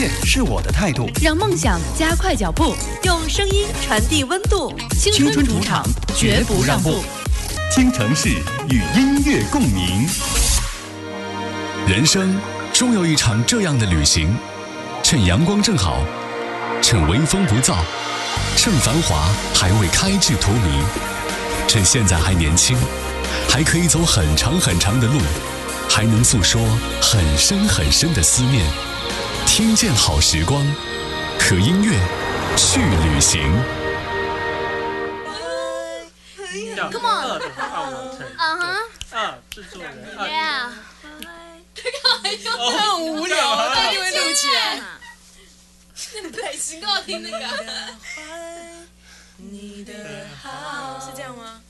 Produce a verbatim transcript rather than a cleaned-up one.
乐是我的态度， 让梦想加快脚步， 用声音传递温度。 青春主场绝不让步。 京城市与音乐共鸣。 人生终有一场这样的旅行，趁阳光正好，趁微风不燥，趁繁华还未开至荼蘼，趁现在还年轻，还可以走很长很长的路，还能诉说很深很深的思念。听见好时光，和音乐去旅行。 Come on， 啊哈， 啊，制作人 ，Yeah， 这个还要很无聊，但因为录起来，那配型都要听那个，是这样吗？